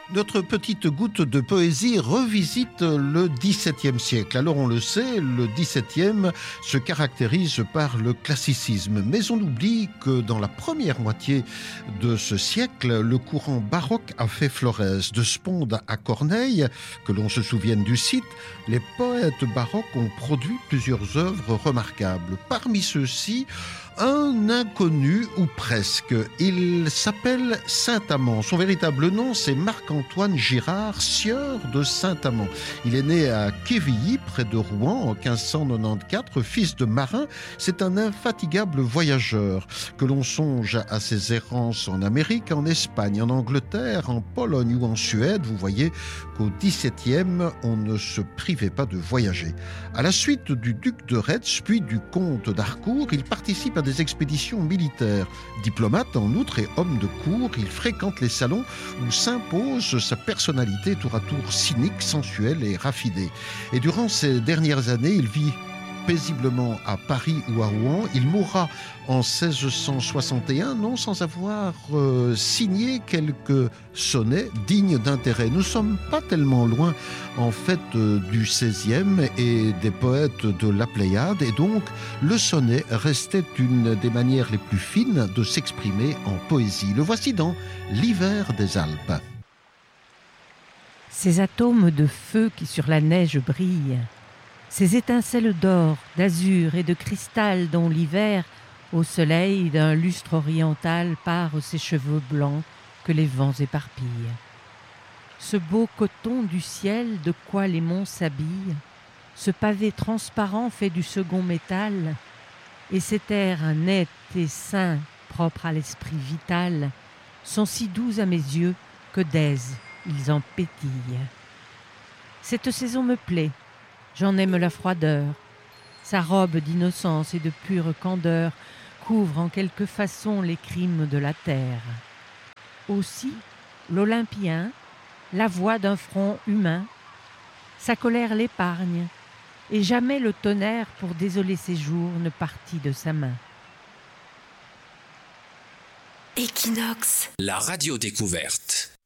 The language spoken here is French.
Notre petite goutte de poésie revisite le XVIIe siècle. Alors on le sait, le XVIIe se caractérise par le classicisme. Mais on oublie que dans la première moitié de ce siècle, le courant baroque a fait florès. De Sponde à Corneille, que l'on se souvienne du site, les poètes baroques ont produit plusieurs œuvres remarquables. Parmi ceux-ci, un inconnu ou presque. Il s'appelle Saint-Amand. Son véritable nom, c'est Marc-Antoine Girard, sieur de Saint-Amand. Il est né à Quevilly, près de Rouen, en 1594, fils de marin. C'est un infatigable voyageur. Que l'on songe à ses errances en Amérique, en Espagne, en Angleterre, en Pologne ou en Suède, vous voyez qu'au XVIIe, on ne se privait pas de voyager. À la suite du duc de Retz, puis du comte d'Harcourt, il participe à des expéditions militaires. Diplomate en outre et homme de cour, il fréquente les salons où s'impose sa personnalité tour à tour cynique, sensuelle et raffinée. Et durant ces dernières années, il vit paisiblement à Paris ou à Rouen. Il mourra en 1661, non sans avoir signé quelques sonnets dignes d'intérêt. Nous ne sommes pas tellement loin, en fait, du XVIe et des poètes de la Pléiade, et donc le sonnet restait une des manières les plus fines de s'exprimer en poésie. Le voici dans L'hiver des Alpes. Ces atomes de feu qui sur la neige brillent, ces étincelles d'or, d'azur et de cristal dont l'hiver, au soleil d'un lustre oriental, pare ses cheveux blancs que les vents éparpillent. Ce beau coton du ciel de quoi les monts s'habillent, ce pavé transparent fait du second métal, et cet air net et sain, propre à l'esprit vital, sont si doux à mes yeux que d'aise ils en pétillent. Cette saison me plaît, j'en aime la froideur. Sa robe d'innocence et de pure candeur couvre en quelque façon les crimes de la terre. Aussi, l'Olympien, la voix d'un front humain, sa colère l'épargne, et jamais le tonnerre pour désoler ses jours ne partit de sa main. Equinox, la radio découverte.